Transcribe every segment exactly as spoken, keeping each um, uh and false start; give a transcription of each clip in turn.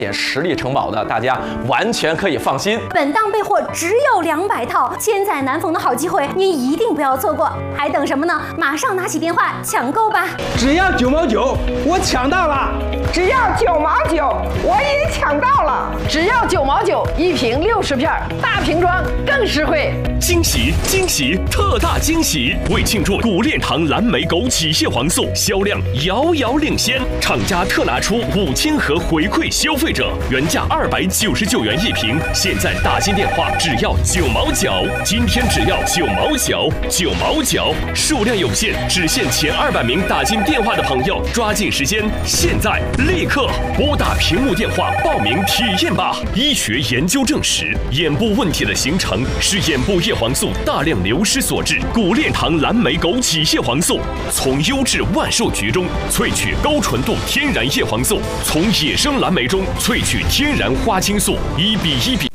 点实力城堡的，大家完全可以放心。 本档备货只有两百套，千载难逢的好机会，您一定不要错过。还等什么呢？马上拿起电话抢购吧！ 只要九毛九，我抢到了！ 只要九毛九，我也抢到了！ 只要九毛九，一瓶六十片，大瓶装更实惠。 惊喜惊喜特大惊喜！为庆祝古炼堂蓝莓枸杞蟹黄素销量遥遥领先，厂家特拿出五千盒回馈消费者，原价二百九十九元一瓶，现在打进电话只要九毛九，今天只要九毛九，九毛九，数量有限，只限前二百名打进电话的朋友，抓紧时间，现在立刻拨打屏幕电话报名体验吧！医学研究证实，眼部问题的形成是眼部叶黄素大量流失所致。古炼堂蓝莓枸杞蟹黄素从优质万寿菊中萃取高纯度天然叶黄素，从野生蓝莓中萃取天然花青素，一比一比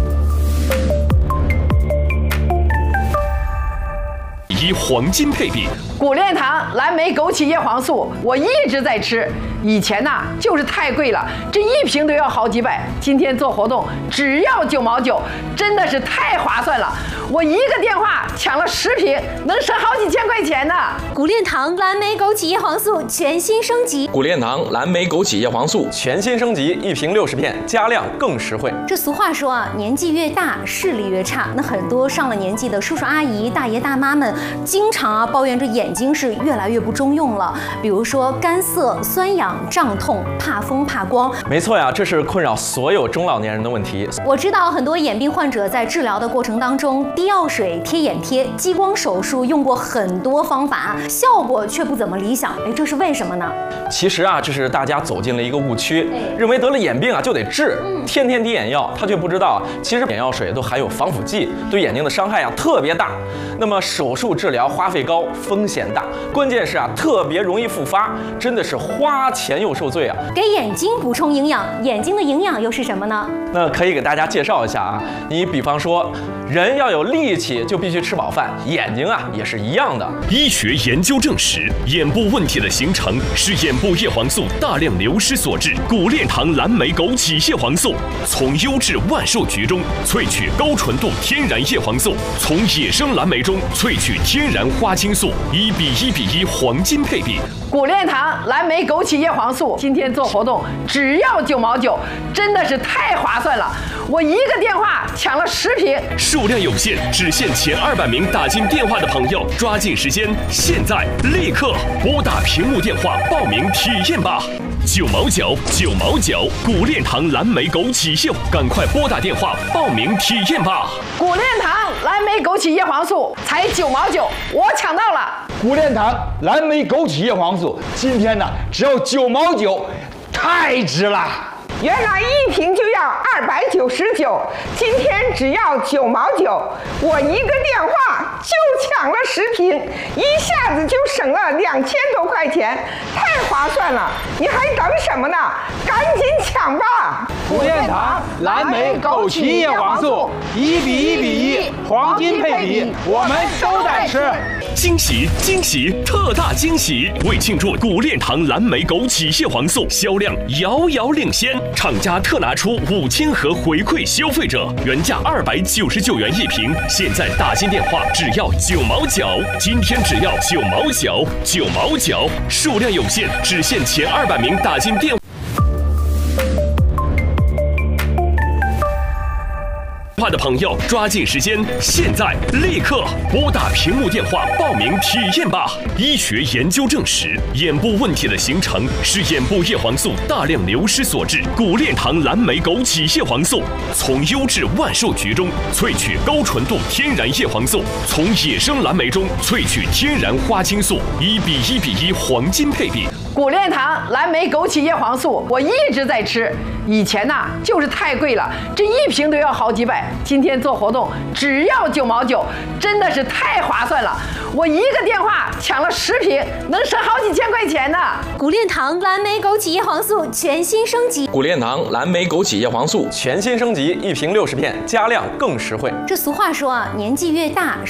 一黄金配比。 古炼堂蓝莓枸杞叶黄素，我一直在吃。以前呐、啊、就是太贵了，这一瓶都要好几百。今天做活动只要九毛九，真的是太划算了。我一个电话抢了十瓶，能省好几千块钱呢。 古炼堂蓝莓枸杞叶黄素全新升级。 古炼堂蓝莓枸杞叶黄素全新升级，一瓶六十片，加量更实惠。 这俗话说啊，年纪越大视力越差。那很多上了年纪的叔叔阿姨、大爷大妈们，经常啊抱怨这眼睛是越来越不中用了，比如说干涩、酸痒、胀痛、怕风怕光。 没错呀，这是困扰所有中老年人的问题。 我知道很多眼病患者在治疗的过程当中，滴药水、贴眼贴、激光手术用过很多方法，效果却不怎么理想。哎，这是为什么呢？ 其实啊，这是大家走进了一个误区，认为得了眼病啊就得治，天天滴眼药，他却不知道啊，其实眼药水都含有防腐剂，对眼睛的伤害啊特别大。那么手术治疗花费高，风险大，关键是啊特别容易复发，真的是花钱又受罪啊。 给眼睛补充营养，眼睛的营养又是什么呢？ 那可以给大家介绍一下啊，你比方说，人要有力气就必须吃饱饭，眼睛啊也是一样的。 医学研究证实，眼部问题的形成是眼部叶黄素大量流失所致。古炼堂蓝莓枸杞蟹黄素从优质万寿菊中萃取高纯度天然叶黄素，从野生蓝莓中萃取天然花青素，一比一比一黄金配比。 古炼堂蓝莓枸杞叶黄素今天做活动只要九毛九，真的是太划算了。我一个电话抢了十瓶， 数量有限，只限前二百名打进电话的朋友，抓紧时间，现在立刻拨打屏幕电话报名体验吧！九毛九，九毛九，古炼堂蓝莓枸杞蟹，赶快拨打电话报名体验吧！ 古炼堂蓝莓枸杞叶黄素才九毛九，我抢到了！ 古炼堂蓝莓枸杞叶黄素今天呢只要九毛九，太值了！ 原来一瓶就要二百九十九，今天只要九毛九，我一个电话就抢了十瓶，一下子就省了两千多块钱，太划算了！你还等什么呢？赶紧抢吧！ 古炼堂蓝莓枸杞叶黄素一比一比一黄金配比，我们都在吃。 惊喜惊喜特大惊喜！为庆祝古炼堂蓝莓枸杞蟹黄素销量遥遥领先，厂家特拿出五千盒回馈消费者，原价二百九十九元一瓶，现在打进电话只要九毛九，今天只要九毛九，九毛九，数量有限，只限前二百名打进电话的朋友，抓紧时间，现在立刻拨打屏幕电话报名体验吧！医学研究证实，眼部问题的形成是眼部叶黄素大量流失所致。古炼堂蓝莓枸杞蟹黄素从优质万寿菊中萃取高纯度天然叶黄素，从野生蓝莓中萃取天然花青素，一比一比一黄金配比。 古炼堂蓝莓枸杞叶黄素，我一直在吃。以前呐、啊、就是太贵了，这一瓶都要好几百。今天做活动只要九毛九，真的是太划算了。我一个电话抢了十瓶，能省好几千块钱呢。 古炼堂蓝莓枸杞叶黄素全新升级。 古炼堂蓝莓枸杞叶黄素全新升级，一瓶六十片，加量更实惠。 这俗话说啊，年纪越大